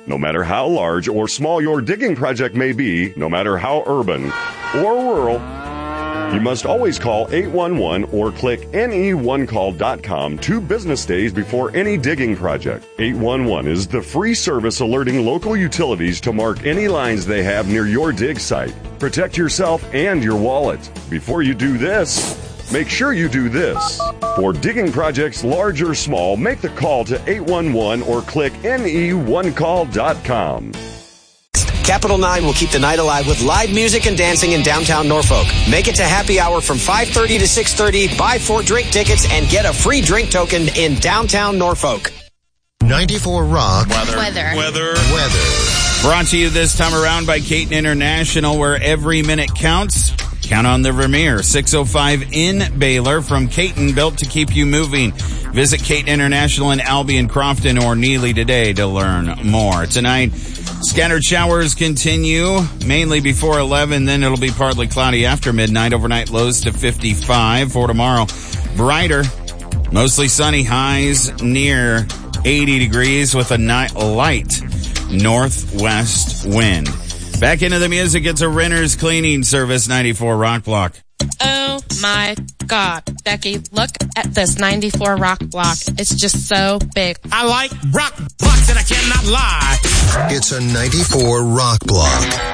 No matter how large or small your digging project may be, no matter how urban or rural, you must always call 811 or click ne1call.com 2 business days before any digging project. 811 is the free service alerting local utilities to mark any lines they have near your dig site. Protect yourself and your wallet. Before you do this, make sure you do this. For digging projects large or small, make the call to 811 or click ne1call.com. Capital 9 will keep the night alive with live music and dancing in downtown Norfolk. Make it to happy hour from 5:30 to 6:30. Buy 4 drink tickets and get a free drink token in downtown Norfolk. 94 Rock. Weather. Brought to you this time around by Caton International, where every minute counts. Count on the Vermeer, 605 in Baylor, from Caton, built to keep you moving. Visit Caton International in Albion, Crofton, or Neely today to learn more. Tonight, scattered showers continue, mainly before 11, then it'll be partly cloudy after midnight. Overnight lows to 55. For tomorrow, brighter, mostly sunny, highs near 80 degrees with a light northwest wind. Back into the music, it's a Renter's Cleaning Service, 94 Rock Block. Oh my God, Becky, look at this 94 Rock Block. It's just so big. I like rock blocks and I cannot lie. It's a 94 Rock Block.